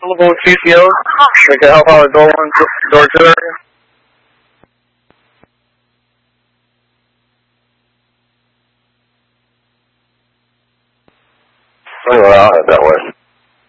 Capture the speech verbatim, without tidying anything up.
available T C Os that can help out with door one, door two area? Anyway, I'll head that way.